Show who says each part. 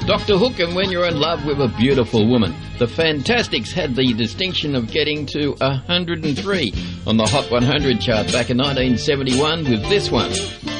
Speaker 1: Dr. Hook and When You're in Love with a Beautiful Woman. The Fantastics had the distinction of getting to 103 on the Hot 100 chart back in 1971 with this one.